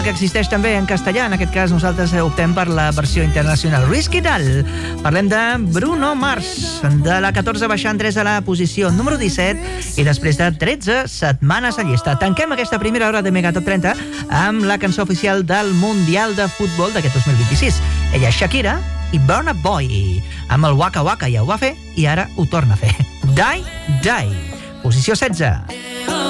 que existeix també en castellà. En aquest cas nosaltres optem per la versió internacional. Risky Tal. Parlem de Bruno Mars, de la 14 baixant 3 a la posició número 17 i després de 13 setmanes a llista. Tanquem aquesta primera hora de Megatop 30 amb la cançó oficial del Mundial de Futbol d'aquest 2026. Ella és Shakira i Burna Boy. Amb el Waka Waka ja ho va fer i ara ho torna a fer. Die, Die. Posició 16.